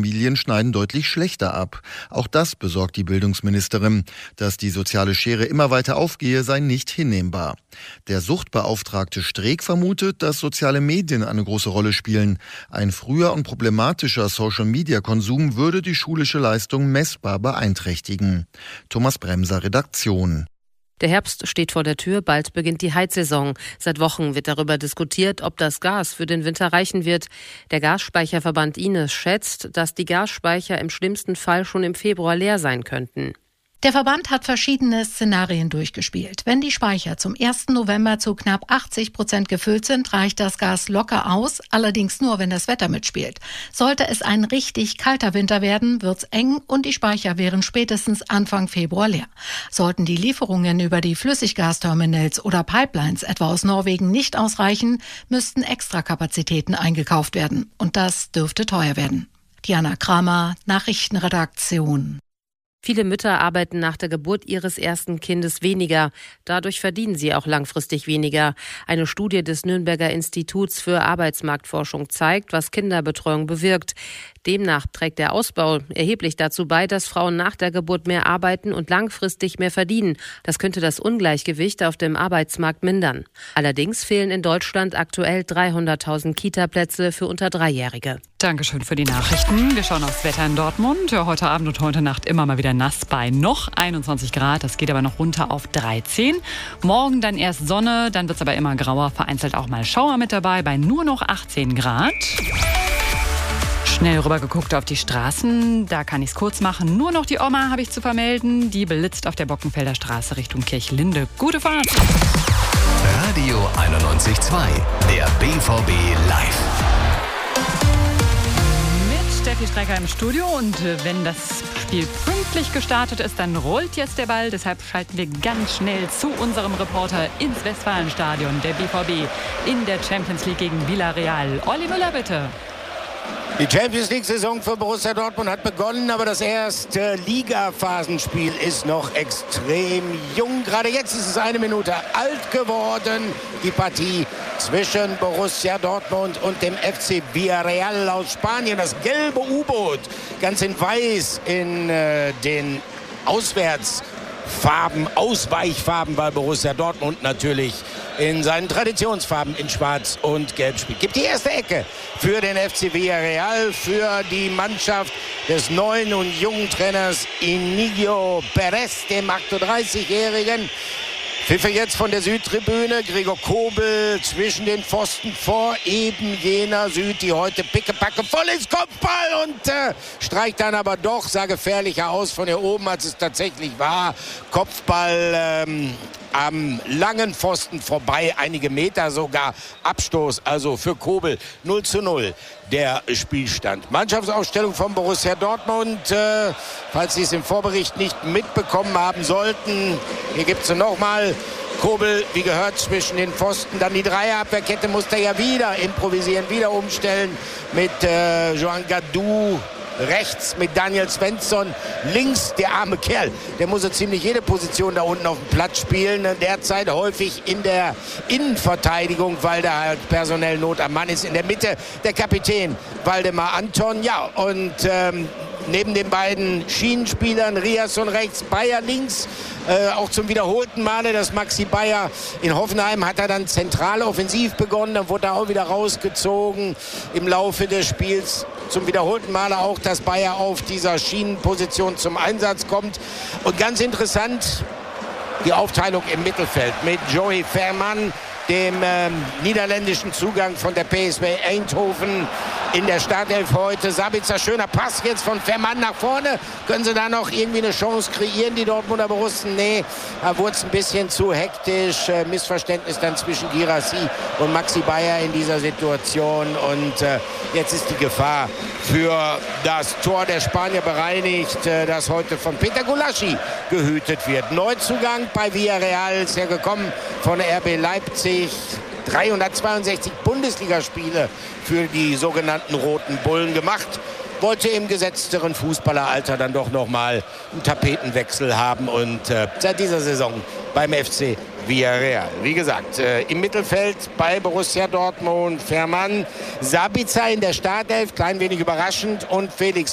Familien schneiden deutlich schlechter ab. Auch das besorgt die Bildungsministerin. Dass die soziale Schere immer weiter aufgehe, sei nicht hinnehmbar. Der Suchtbeauftragte Streeck vermutet, dass soziale Medien eine große Rolle spielen. Ein früher und problematischer Social-Media-Konsum würde die schulische Leistung messbar beeinträchtigen. Thomas Bremser, Redaktion. Der Herbst steht vor der Tür, bald beginnt die Heizsaison. Seit Wochen wird darüber diskutiert, ob das Gas für den Winter reichen wird. Der Gasspeicherverband Ines schätzt, dass die Gasspeicher im schlimmsten Fall schon im Februar leer sein könnten. Der Verband hat verschiedene Szenarien durchgespielt. Wenn die Speicher zum 1. November zu knapp 80% gefüllt sind, reicht das Gas locker aus, allerdings nur, wenn das Wetter mitspielt. Sollte es ein richtig kalter Winter werden, wird's eng und die Speicher wären spätestens Anfang Februar leer. Sollten die Lieferungen über die Flüssiggasterminals oder Pipelines etwa aus Norwegen nicht ausreichen, müssten Extrakapazitäten eingekauft werden. Und das dürfte teuer werden. Diana Kramer, Nachrichtenredaktion. Viele Mütter arbeiten nach der Geburt ihres ersten Kindes weniger. Dadurch verdienen sie auch langfristig weniger. Eine Studie des Nürnberger Instituts für Arbeitsmarktforschung zeigt, was Kinderbetreuung bewirkt. Demnach trägt der Ausbau erheblich dazu bei, dass Frauen nach der Geburt mehr arbeiten und langfristig mehr verdienen. Das könnte das Ungleichgewicht auf dem Arbeitsmarkt mindern. Allerdings fehlen in Deutschland aktuell 300.000 Kita-Plätze für unter 3-Jährige. Dankeschön für die Nachrichten. Wir schauen aufs Wetter in Dortmund. Heute Abend und heute Nacht immer mal wieder nass bei noch 21 Grad. Das geht aber noch runter auf 13. Morgen dann erst Sonne, dann wird es aber immer grauer. Vereinzelt auch mal Schauer mit dabei bei nur noch 18 Grad. Schnell rüber geguckt auf die Straßen, da kann ich es kurz machen. Nur noch die Oma habe ich zu vermelden. Die blitzt auf der Bockenfelder Straße Richtung Kirchlinde. Gute Fahrt! Radio 91.2, der BVB live. Mit Steffi Strecker im Studio und wenn das Spiel pünktlich gestartet ist, dann rollt jetzt der Ball. Deshalb schalten wir ganz schnell zu unserem Reporter ins Westfalenstadion, der BVB in der Champions League gegen Villarreal. Olli Müller, bitte. Die Champions-League-Saison für Borussia Dortmund hat begonnen, aber das erste Liga-Phasenspiel ist noch extrem jung. Gerade jetzt ist es 1 Minute alt geworden, die Partie zwischen Borussia Dortmund und dem FC Villarreal aus Spanien. Das gelbe U-Boot, ganz in weiß in den Auswärtsfarben, Ausweichfarben, weil Borussia Dortmund natürlich in seinen Traditionsfarben in Schwarz und Gelb spielt. Gibt die erste Ecke für den FC Villarreal, für die Mannschaft des neuen und jungen Trainers Inigo Perez, dem 38-Jährigen. Pfiffe jetzt von der Südtribüne. Gregor Kobel zwischen den Pfosten vor eben jener Süd, die heute pickepacke voll ist. Kopfball und streicht dann aber doch, sah gefährlicher aus von hier oben, als es tatsächlich war. Kopfball am langen Pfosten vorbei, einige Meter sogar. Abstoß also für Kobel. 0:0 der Spielstand. Mannschaftsaufstellung von Borussia Dortmund. Falls Sie es im Vorbericht nicht mitbekommen haben sollten, hier gibt es nochmal. Kobel, wie gehört, zwischen den Pfosten. Dann die Dreierabwehrkette musste er ja wieder improvisieren, wieder umstellen mit Joan Gadou. Rechts mit Daniel Svensson, links der arme Kerl. Der muss so ziemlich jede Position da unten auf dem Platz spielen. Derzeit häufig in der Innenverteidigung, weil da halt personell Not am Mann ist. In der Mitte der Kapitän Waldemar Anton. Ja, und neben den beiden Schienenspielern, Riasson rechts, Bayer links, auch zum wiederholten Male, dass Maxi Bayer in Hoffenheim hat er dann zentral offensiv begonnen, dann wurde er auch wieder rausgezogen im Laufe des Spiels. Zum wiederholten Male auch, dass Bayer auf dieser Schienenposition zum Einsatz kommt. Und ganz interessant, die Aufteilung im Mittelfeld mit Joey Veerman, dem niederländischen Zugang von der PSV Eindhoven in der Startelf heute. Sabitzer, schöner Pass jetzt von Veerman nach vorne. Können sie da noch irgendwie eine Chance kreieren, die Dortmunder Borussen? Nee, da wurde es ein bisschen zu hektisch. Missverständnis dann zwischen Guirassy und Maxi Bayer in dieser Situation. Und jetzt ist die Gefahr für das Tor der Spanier bereinigt, das heute von Peter Gulaschi gehütet wird. Neuzugang bei Villarreal ist ja gekommen von der RB Leipzig. 362 Bundesligaspiele für die sogenannten Roten Bullen gemacht. Wollte im gesetzteren Fußballeralter dann doch nochmal einen Tapetenwechsel haben und seit dieser Saison beim FC Villarreal. Wie gesagt, im Mittelfeld bei Borussia Dortmund Veerman, Sabitzer in der Startelf, klein wenig überraschend, und Felix